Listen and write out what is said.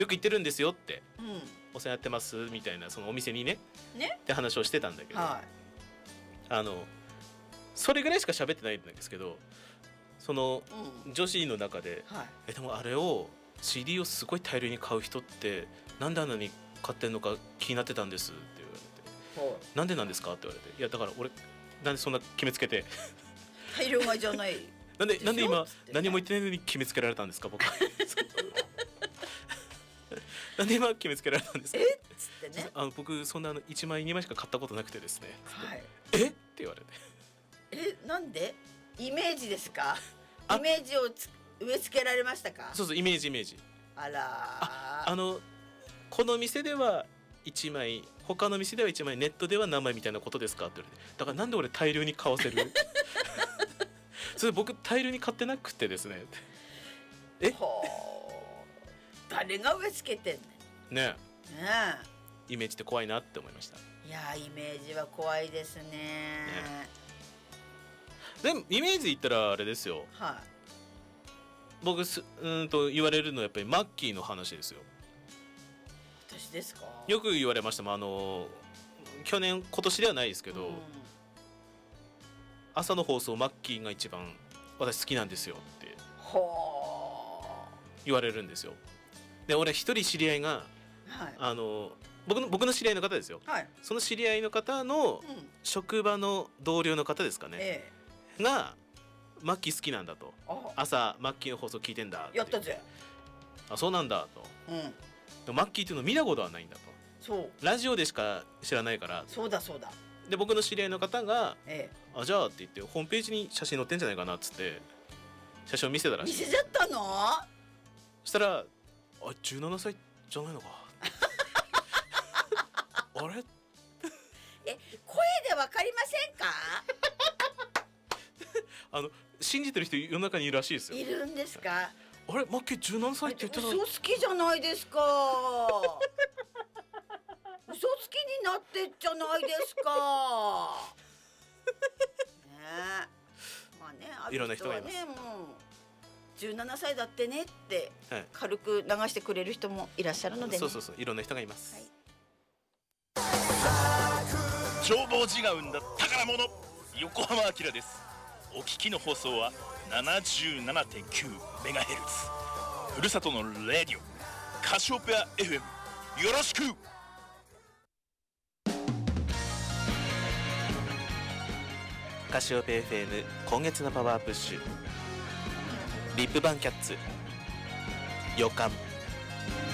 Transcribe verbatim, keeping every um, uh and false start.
よく行ってるんですよって、 うん、 お世話やってますみたいな、そのお店にねねって話をしてたんだけど、 はい、 あのそれぐらいしか喋ってないんですけど、その、うん、女子の中で、はい、えでもあれを シーディー をすごい大量に買う人ってなんであんなに買ってんのか気になってたんですって言われて、はい、なんでなんですかって言われて、いやだから俺なんでそんな決めつけて大量買いじゃないなんでなんで今何も言ってないのに決めつけられたんですか僕なんで今決めつけられたんですか。 えっつってね、 あの僕そんなあのいちまいにまいしか買ったことなくてですね、 はい、 えって言われて、 えなんでイメージですか、イメージをつ植え付けられましたか。 そうそう、イメージイメージ。 あらあ、あのこの店ではいちまい、他の店ではいちまい、ネットでは何枚みたいなことですかって言われて、だからなんで俺大量に買わせるそれ僕大量に買ってなくてですねえ誰が植え付けてんねんねえ、ねえイメージって怖いなって思いました。 いやイメージは怖いです ね, ねでもイメージ言ったらあれですよ、はい、僕すうんと言われるのはやっぱりマッキーの話ですよ。 私ですか。 よく言われましたもん、あの去年今年ではないですけど、うん、朝の放送マッキーが一番私好きなんですよって言われるんですよ。で俺一人知り合いが、はい、あの 僕, の僕の知り合いの方ですよ、はい、その知り合いの方の職場の同僚の方ですかね、ええ、がマッキー好きなんだと、朝マッキーの放送聞いてんだって、 やったぜ、 あそうなんだと、うん、でマッキーっていうの見たことはないんだと、 そうラジオでしか知らないから、 そうだそうだ、 で僕の知り合いの方が、ええ、あじゃあって言ってホームページに写真載ってんじゃないかなっつって写真を見せたらしい。 見せちゃったの。 そしたらあじゅうななさいじゃないのかあれえ声でわかりませんかあの信じてる人世の中にいるらしいですよ。 いるんですか。 あれマッキーじゅうななさいって言ってた。 嘘好きじゃないですか嘘つきになってっじゃないですかねえ、まあね、ある人はね、いろんな人がいます。もうじゅうななさいだってねって軽く流してくれる人もいらっしゃるので、ね、 そうそうそう、いろんな人がいます、はい、 眺望寺が生んだ宝物、横浜明です。お聞きの放送は ななじゅうななてんきゅうメガヘルツ、 ふるさとのレディオカシオペア エフエム、 よろしく。 カシオペ エフエム 今月のパワープッシュ、リップバンキャッツ予感。